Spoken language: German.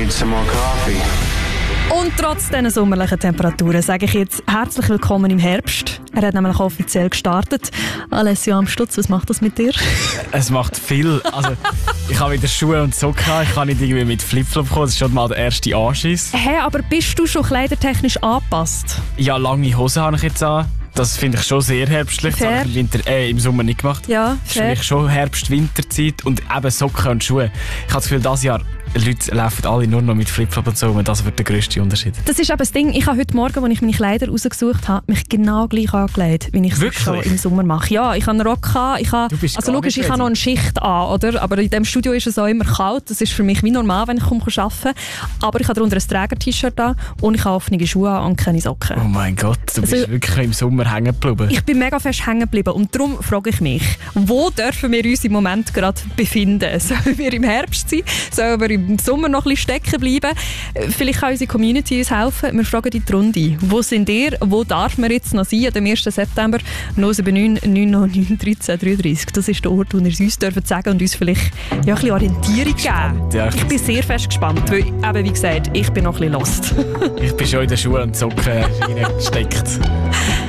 need some more coffee. Und trotz diesen sommerlichen Temperaturen sage ich jetzt herzlich willkommen im Herbst. Er hat nämlich offiziell gestartet. Alessio Amstutz, was macht das mit dir? Es macht viel. Also, ich habe wieder Schuhe und Socken. Ich kann nicht irgendwie mit Flipflop kommen. Das ist schon mal der erste Anschiss. Hä, aber bist du schon kleidertechnisch angepasst? Ja, lange Hosen habe ich jetzt an. Das finde ich schon sehr herbstlich. Das habe ich im Sommer nicht gemacht. Ja, das ist für mich schon Herbst-Winterzeit und eben Socken und Schuhe. Ich habe das Gefühl, dieses Jahr Leute laufen alle nur noch mit Flipflop und so und das wird der grösste Unterschied. Das ist aber das Ding, ich habe heute Morgen, als ich meine Kleider rausgesucht habe, mich genau gleich angelegt, wie ich es schon im Sommer mache. Ja, ich habe einen Rock gehabt, also logisch, ich habe noch eine Schicht an, oder? Aber in diesem Studio ist es auch immer kalt, das ist für mich wie normal, wenn ich arbeite. Aber ich habe darunter ein Träger-T-Shirt an und ich habe offene Schuhe an und keine Socken. Oh mein Gott, du bist wirklich im Sommer hängen geblieben. Ich bin mega fest hängen geblieben und darum frage ich mich, wo dürfen wir uns im Moment gerade befinden? Sollen wir im Herbst sein? Sollen wir im Sommer noch ein bisschen stecken bleiben? Vielleicht kann unsere Community uns helfen. Wir fragen die Runde. Wo sind ihr? Wo darf man jetzt noch sein? Am 1. September 079 909 13 33. Das ist der Ort, wo ihr es uns dürft sagen und uns vielleicht ja, ein bisschen Orientierung geben. Ja, ich bin sehr fest gespannt, weil eben, wie gesagt, ich bin noch ein bisschen lost. Ich bin schon in den Schuhen und Socken reingesteckt.